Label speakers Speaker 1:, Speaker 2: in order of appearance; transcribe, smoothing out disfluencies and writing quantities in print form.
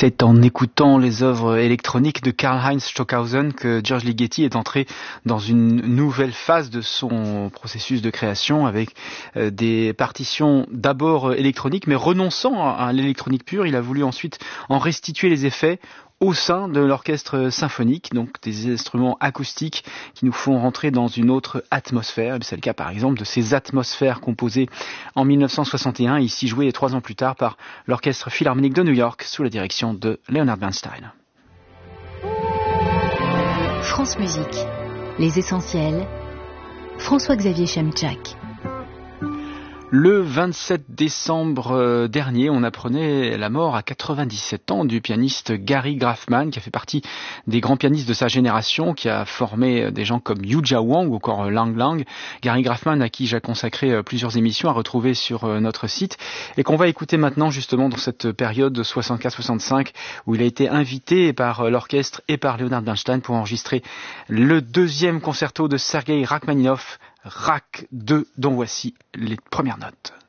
Speaker 1: C'est en écoutant les œuvres électroniques de Karlheinz Stockhausen que György Ligeti est entré dans une nouvelle phase de son processus de création avec des partitions d'abord électroniques, mais renonçant à l'électronique pure, il a voulu ensuite en restituer les effets au sein de l'orchestre symphonique, donc des instruments acoustiques qui nous font rentrer dans une autre atmosphère. C'est le cas par exemple de ces atmosphères composées en 1961, ici jouées 3 ans plus tard par l'Orchestre Philharmonique de New York sous la direction de Leonard Bernstein.
Speaker 2: France Musique, les essentiels, François-Xavier Chemchak.
Speaker 1: Le 27 décembre dernier, on apprenait la mort à 97 ans du pianiste Gary Graffman, qui a fait partie des grands pianistes de sa génération, qui a formé des gens comme Yu-Jia Wang ou encore Lang Lang. Gary Graffman, à qui j'ai consacré plusieurs émissions à retrouver sur notre site, et qu'on va écouter maintenant justement dans cette période 64-65, où il a été invité par l'orchestre et par Leonard Bernstein pour enregistrer le 2e concerto de Sergei Rachmaninov, RAK 2, dont voici les premières notes.